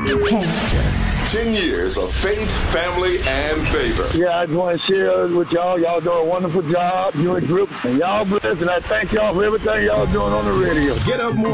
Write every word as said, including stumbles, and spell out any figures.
ten. Ten years of faith, family, and favor. Yeah, I just want to share with y'all. Y'all do a wonderful job. You and group, and y'all blessed, and I thank y'all for everything y'all doing on the radio. Get up more.